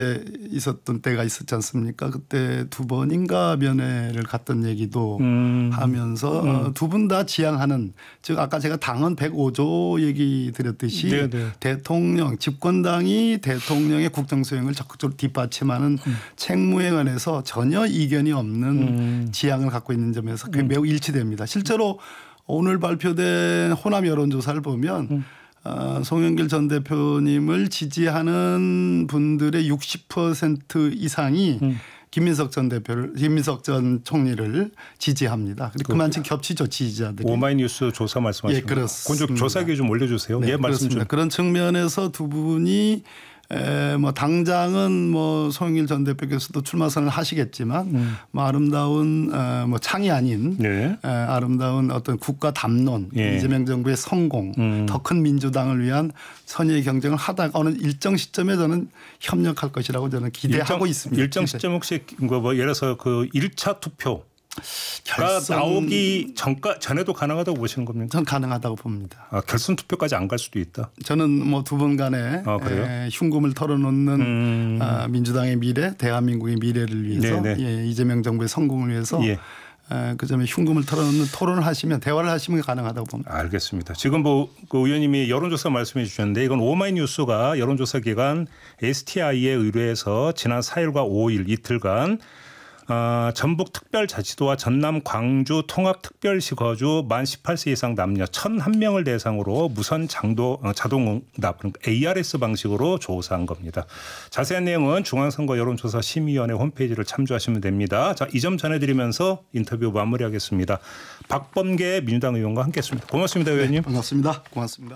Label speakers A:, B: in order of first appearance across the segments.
A: 있었던 때가 있었지 않습니까? 그때 두 번인가 면회를 갔던 얘기도 하면서 두 분 다 지향하는, 즉 아까 제가 당헌 105조 얘기 드렸듯이
B: 네네.
A: 대통령 집권당이 대통령의 국정수행을 적극적으로 뒷받침하는 책무에 관해서 전혀 이견이 없는 지향을 갖고 있는 점에서 그게 매우 일치됩니다. 실제로 오늘 발표된 호남 여론조사를 보면 송영길 전 대표님을 지지하는 분들의 60% 이상이 김민석 전 총리를 지지합니다. 그만큼 겹치죠, 지지자들이.
B: 오마이뉴스 조사 말씀하시는
A: 예, 그렇습니다.
B: 그 조사기 좀 올려주세요.
A: 네,
B: 예, 말씀
A: 그렇습니다.
B: 좀.
A: 그런 측면에서 두 분이 뭐 당장은 뭐 송영길 전 대표께서도 출마 선언을 하시겠지만 뭐 아름다운 뭐 창이 아닌
B: 네.
A: 아름다운 어떤 국가 담론,
B: 예.
A: 이재명 정부의 성공, 더 큰 민주당을 위한 선의의 경쟁을 하다가 어느 일정 시점에 저는 협력할 것이라고 저는 기대하고 있습니다.
B: 일정 시점 혹시 뭐 예를 들어서 그 1차 투표 가 나오기 전에도 가능하다고 보시는 겁니까?
A: 전 가능하다고 봅니다.
B: 결선 투표까지 안 갈 수도 있다.
A: 저는 뭐 두 분 간에 흉금을 털어놓는 민주당의 미래, 대한민국의 미래를 위해서 예, 이재명 정부의 성공을 위해서
B: 예.
A: 그 점에 흉금을 털어놓는 토론을 하시면 대화를 하시면 가능하다고 봅니다.
B: 알겠습니다. 지금 뭐 그 의원님이 여론조사 말씀해 주셨는데 이건 오마이뉴스가 여론조사 기관 STI에 의뢰해서 지난 4일과 5일 이틀간 전북 특별자치도와 전남 광주 통합특별시 거주 만 18세 이상 남녀 1,001명을 대상으로 무선 자동응답 그러니까 ARS 방식으로 조사한 겁니다. 자세한 내용은 중앙선거 여론조사 심의위원회 홈페이지를 참조하시면 됩니다. 자, 이 점 전해드리면서 인터뷰 마무리하겠습니다. 박범계 민주당 의원과 함께했습니다. 고맙습니다, 의원님.
A: 네, 반갑습니다. 고맙습니다.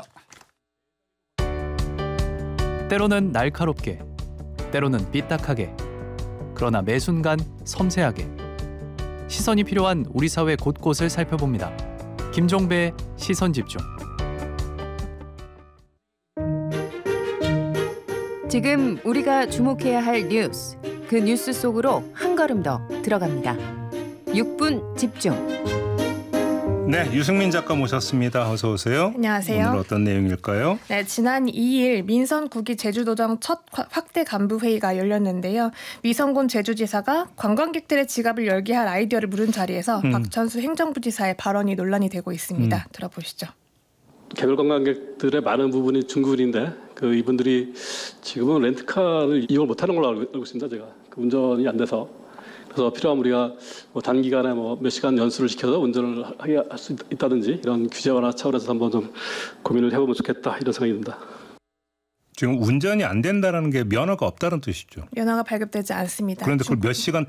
C: 때로는 날카롭게, 때로는 삐딱하게, 그러나 매 순간 섬세하게 시선이 필요한 우리 사회 곳곳을 살펴봅니다. 김종배의 시선집중.
D: 지금 우리가 주목해야 할 뉴스, 그 뉴스 속으로 한 걸음 더 들어갑니다. 6분 집중.
B: 네, 유승민 작가 모셨습니다. 어서 오세요.
E: 안녕하세요.
B: 오늘 어떤 내용일까요?
E: 네, 지난 2일 민선 9기 제주도정 첫 확대 간부 회의가 열렸는데요. 위성군 제주지사가 관광객들의 지갑을 열게 할 아이디어를 물은 자리에서 박천수 행정부지사의 발언이 논란이 되고 있습니다. 들어보시죠.
F: 개별 관광객들의 많은 부분이 중국인인데 이분들이 지금은 렌트카를 이용을 못하는 걸로 알고 있습니다. 제가 운전이 안 돼서. 그래서 필요하면 우리가 뭐 단기간에 몇 시간 연수를 시켜서 운전을 하게 할 수 있다든지 이런 규제 완화 차원에서 한번 좀 고민을 해보면 좋겠다 이런 생각이 듭니다.
B: 지금 운전이 안 된다는 게 면허가 없다는 뜻이죠.
E: 면허가 발급되지 않습니다.
B: 그런데 그걸 몇 시간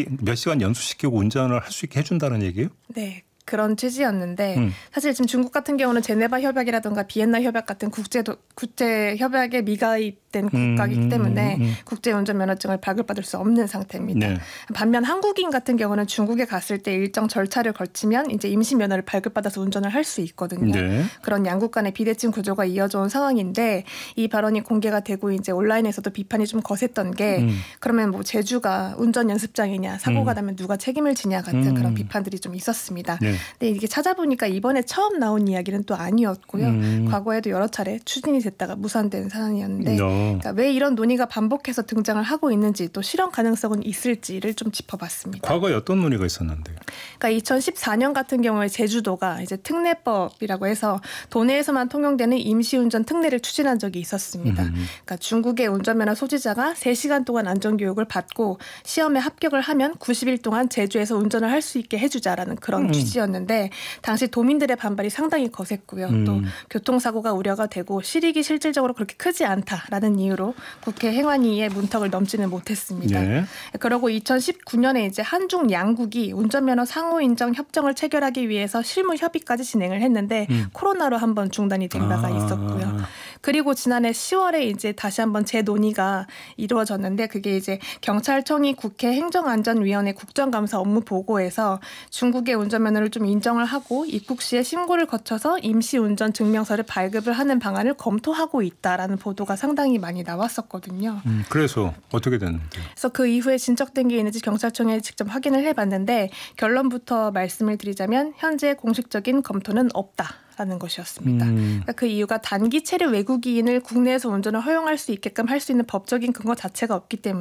B: 연수시키고 운전을 할 수 있게 해준다는 얘기예요?
E: 네. 그런 취지였는데 사실 지금 중국 같은 경우는 제네바 협약이라든가 비엔나 협약 같은 국제 협약에 미가입된 국가이기 때문에 국제 운전 면허증을 발급받을 수 없는 상태입니다.
B: 네.
E: 반면 한국인 같은 경우는 중국에 갔을 때 일정 절차를 거치면 이제 임시 면허를 발급받아서 운전을 할 수 있거든요.
B: 네.
E: 그런 양국 간의 비대칭 구조가 이어져 온 상황인데 이 발언이 공개가 되고 이제 온라인에서도 비판이 좀 거셌던 게 그러면 뭐 제주가 운전 연습장이냐 사고가 나면 누가 책임을 지냐 같은 그런 비판들이 좀 있었습니다.
B: 네.
E: 근데 이게 찾아보니까 이번에 처음 나온 이야기는 또 아니었고요. 과거에도 여러 차례 추진이 됐다가 무산된 사안이었는데 그러니까 왜 이런 논의가 반복해서 등장을 하고 있는지 또 실현 가능성은 있을지를 좀 짚어봤습니다.
B: 과거에 어떤 논의가 있었는데요?
E: 그러니까 2014년 같은 경우에 제주도가 이제 특례법이라고 해서 도내에서만 통용되는 임시운전 특례를 추진한 적이 있었습니다. 그러니까 중국의 운전면허 소지자가 3시간 동안 안전교육을 받고 시험에 합격을 하면 90일 동안 제주에서 운전을 할 수 있게 해주자라는 그런 취지였는데 당시 도민들의 반발이 상당히 거셌고요. 또 교통사고가 우려가 되고 실익이 실질적으로 그렇게 크지 않다라는 이유로 국회 행안위의 문턱을 넘지는 못했습니다.
B: 네.
E: 그러고 2019년에 이제 한중 양국이 운전면허 상호 인정 협정을 체결하기 위해서 실무 협의까지 진행을 했는데 코로나로 한번 중단이 된 바가 있었고요. 그리고 지난해 10월에 이제 다시 한번 재논의가 이루어졌는데 그게 이제 경찰청이 국회 행정안전위원회 국정감사 업무 보고에서 중국의 운전면허를 좀 인정을 하고 입국 시에 신고를 거쳐서 임시운전 증명서를 발급을 하는 방안을 검토하고 있다라는 보도가 상당히 많이 나왔었거든요.
B: 그래서 어떻게 됐는데요?
E: 그래서 그 이후에 진척된 게 있는지 경찰청에 직접 확인을 해봤는데 결론부터 말씀을 드리자면 현재 공식적인 검토는 없다. 라는 것이었습니다. 그러니까 그 이유가 단기 체류 외국인을 국내에서 운전을 허용할 수 있게끔 할 수 있는 법적인 근거 자체가 없기 때문에